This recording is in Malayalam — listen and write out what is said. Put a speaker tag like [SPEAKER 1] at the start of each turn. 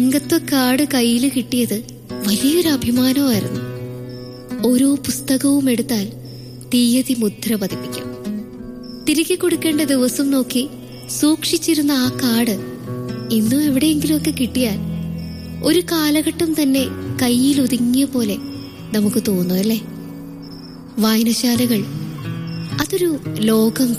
[SPEAKER 1] അംഗത്വ കാർഡ് കയ്യിൽ കിട്ടിയത് വലിയൊരു അഭിമാനമായിരുന്നു. ഓരോ പുസ്തകവും എടുത്താൽ തീയതി മുദ്ര പതിപ്പിക്കും. തിരികെ കൊടുക്കേണ്ട ദിവസം നോക്കി സൂക്ഷിച്ചിരുന്ന ആ കാർഡ് ഇന്നും എവിടെയെങ്കിലുമൊക്കെ കിട്ടിയാൽ ഒരു കാലഘട്ടം തന്നെ കയ്യിൽ ഒതുങ്ങിയ പോലെ നമുക്ക് തോന്നുമല്ലേ? വായനശാലകൾ അതൊരു ലോകം